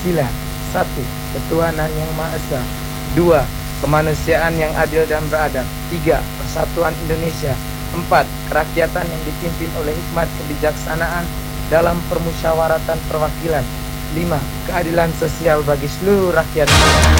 Pancasila. 1. Ketuhanan yang Maha Esa. 2. Kemanusiaan yang adil dan beradab. 3. Persatuan Indonesia. 4. Kerakyatan yang dipimpin oleh hikmat kebijaksanaan dalam permusyawaratan perwakilan. 5. Keadilan sosial bagi seluruh rakyat.